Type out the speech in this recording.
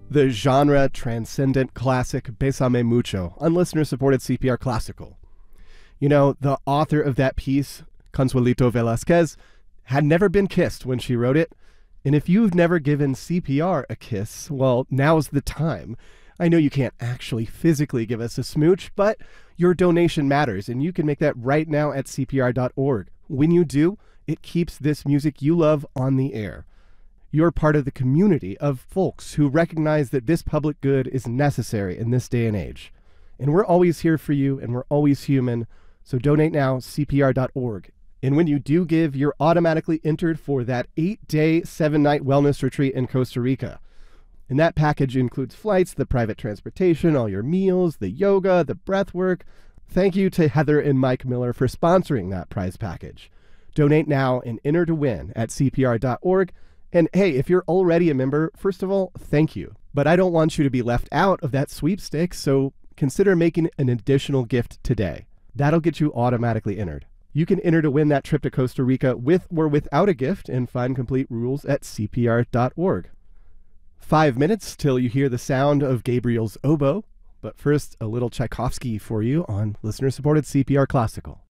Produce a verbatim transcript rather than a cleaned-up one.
the genre-transcendent classic Bésame Mucho on listener-supported C P R Classical. You know, the author of that piece, Consuelito Velázquez, had never been kissed when she wrote it. And if you've never given C P R a kiss, well, now's the time. I know you can't actually physically give us a smooch, but your donation matters, and you can make that right now at C P R dot org. When you do, it keeps this music you love on the air. You're part of the community of folks who recognize that this public good is necessary in this day and age. And we're always here for you, and we're always human. So donate now, C P R dot org. And when you do give, you're automatically entered for that eight-day, seven-night wellness retreat in Costa Rica. And that package includes flights, the private transportation, all your meals, the yoga, the breath work. Thank you to Heather and Mike Miller for sponsoring that prize package. Donate now and enter to win at C P R dot org. And hey, if you're already a member, first of all, thank you. But I don't want you to be left out of that sweepstakes, so consider making an additional gift today. That'll get you automatically entered. You can enter to win that trip to Costa Rica with or without a gift and find complete rules at C P R dot org. Five minutes till you hear the sound of Gabriel's oboe. But first, a little Tchaikovsky for you on listener-supported C P R Classical.